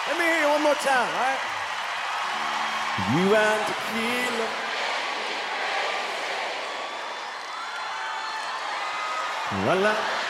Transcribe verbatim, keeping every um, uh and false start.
Let me hear you one more time, all right? You and tequila. Voila.